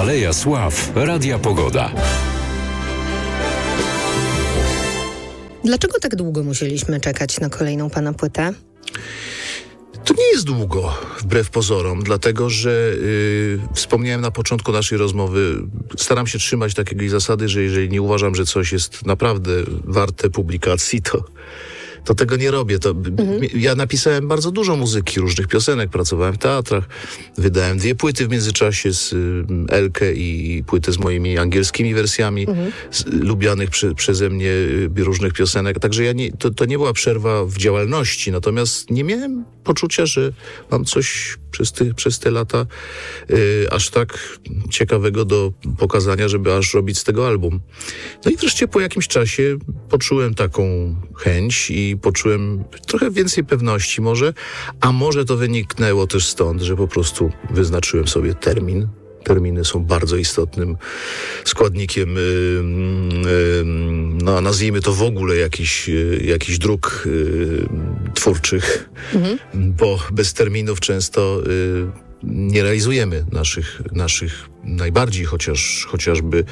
Aleja Sław Radia Pogoda. Dlaczego tak długo musieliśmy czekać na kolejną pana płytę? To nie jest długo, wbrew pozorom, dlatego że wspomniałem na początku naszej rozmowy, staram się trzymać takiej zasady, że jeżeli nie uważam, że coś jest naprawdę warte publikacji, to tego nie robię. Ja napisałem bardzo dużo muzyki, różnych piosenek, pracowałem w teatrach, wydałem 2 płyty w międzyczasie z Elkę i płytę z moimi angielskimi wersjami lubianych przeze mnie różnych piosenek. Także to nie była przerwa w działalności, natomiast nie miałem poczucia, że mam coś przez te lata aż tak ciekawego do pokazania, żeby aż robić z tego album. No i wreszcie po jakimś czasie poczułem taką chęć i poczułem trochę więcej pewności może, a może to wyniknęło też stąd, że po prostu wyznaczyłem sobie termin. Terminy są bardzo istotnym składnikiem, nazwijmy to w ogóle jakichś dróg twórczych, bo bez terminów często nie realizujemy naszych najbardziej chociażby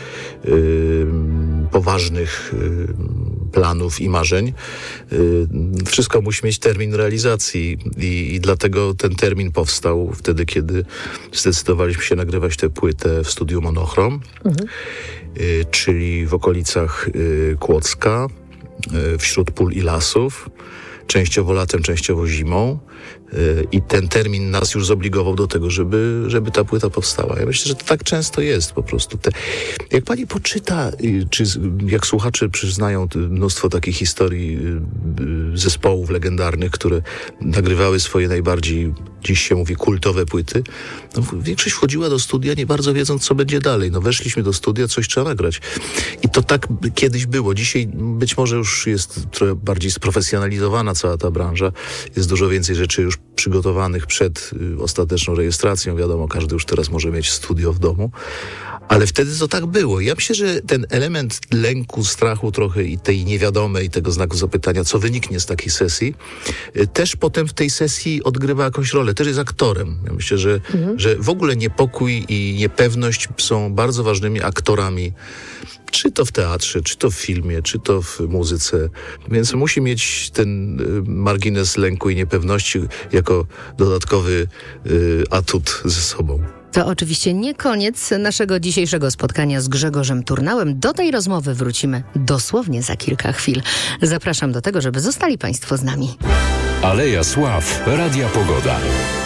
poważnych planów i marzeń. Wszystko musi mieć termin realizacji i dlatego ten termin powstał wtedy, kiedy zdecydowaliśmy się nagrywać tę płytę w studiu Monochrom, czyli w okolicach Kłodzka, wśród pól i lasów, częściowo latem, częściowo zimą. I ten termin nas już zobligował do tego, żeby ta płyta powstała. Ja myślę, że to tak często jest po prostu. Jak pani poczyta, czy jak słuchacze przyznają mnóstwo takich historii zespołów legendarnych, które nagrywały swoje najbardziej, dziś się mówi, kultowe płyty, większość wchodziła do studia nie bardzo wiedząc, co będzie dalej. Weszliśmy do studia, coś trzeba nagrać. I to tak kiedyś było. Dzisiaj być może już jest trochę bardziej sprofesjonalizowana cała ta branża. Jest dużo więcej rzeczy już przygotowanych przed ostateczną rejestracją. Wiadomo, każdy już teraz może mieć studio w domu. Ale wtedy to tak było. Ja myślę, że ten element lęku, strachu trochę i tej niewiadomej, tego znaku zapytania, co wyniknie z takiej sesji, też potem w tej sesji odgrywa jakąś rolę. Też jest aktorem. Ja myślę, że w ogóle niepokój i niepewność są bardzo ważnymi aktorami, czy to w teatrze, czy to w filmie, czy to w muzyce. Więc musi mieć ten margines lęku i niepewności jako dodatkowy atut ze sobą. To oczywiście nie koniec naszego dzisiejszego spotkania z Grzegorzem Turnałem. Do tej rozmowy wrócimy dosłownie za kilka chwil. Zapraszam do tego, żeby zostali Państwo z nami. Aleja Sław Radia Pogoda.